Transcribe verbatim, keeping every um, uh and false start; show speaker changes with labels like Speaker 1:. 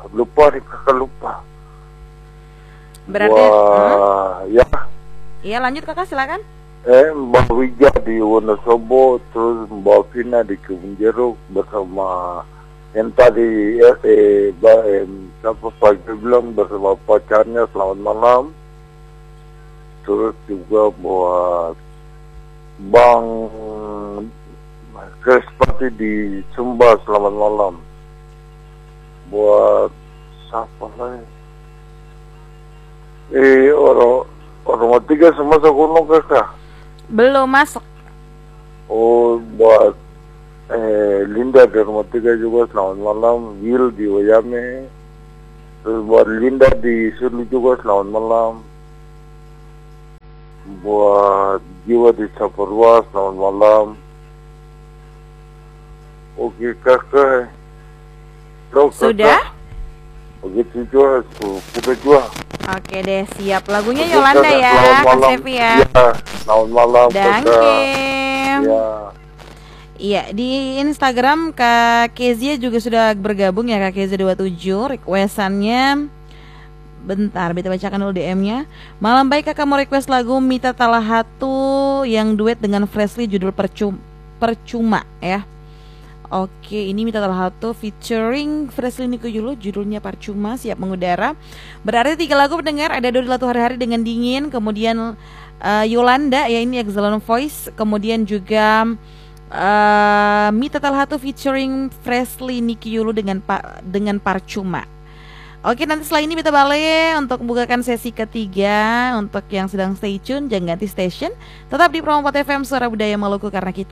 Speaker 1: lupa nih kakak lupa.
Speaker 2: Berarti
Speaker 1: Wah,
Speaker 2: hmm?
Speaker 1: ya.
Speaker 2: Iya lanjut kakak silakan.
Speaker 1: Eh, Mbak Wija di Wonosobo, terus Mbak Vina di Kebun Jeruk bersama yang tadi ya, eh, ba, eh, siapa pagi bilang bersama pacarnya selamat malam. Terus juga buat Bang Krespati di Sumba selamat malam. Buat siapa lagi? Eh orang orang tiga semua sekolah kakak.
Speaker 2: Belum masuk.
Speaker 1: Oh buat eh, Linda di rumah tiga juga selamat malam. Will di Wayame. Terus buat Linda di Sulu juga selamat malam. Buat Jiwa di Saparwa selamat malam. Oke kakak. Loh,
Speaker 2: Sudah?
Speaker 1: Begitu juga, sudah juga.
Speaker 2: Oke deh, siap. Lagunya
Speaker 1: Oke,
Speaker 2: Yolanda
Speaker 1: kakak,
Speaker 2: ya,
Speaker 1: selamat
Speaker 2: Kak
Speaker 1: malam.
Speaker 2: Sevi ya.
Speaker 1: Iya, selamat malam kakak.
Speaker 2: Dangkem.
Speaker 1: Iya.
Speaker 2: Iya, di Instagram Kak Kezia juga sudah bergabung ya, Kak Kezia dua puluh tujuh. Requestannya bentar, beta bacakan dulu D M-nya. Malam baik kakak, mau request lagu Mita Talahatu yang duet dengan Freshly judul Percuma, Percuma ya. Oke, ini Mita Talahatu featuring Freshly Nikuyulu, judulnya Percuma, siap mengudara. Berarti tiga lagu pendengar, ada Dodi Latu Hari-Hari dengan Dingin, kemudian uh, Yolanda ya, ini Excellent Voice, kemudian juga uh, Mita Talahatu featuring Freshly Nikuyulu dengan pa, dengan Percuma. Oke, nanti setelah ini kita balik untuk membukakan sesi ketiga. Untuk yang sedang stay tune, jangan ganti station, tetap di Promo F M Suara Budaya Maluku, karena kita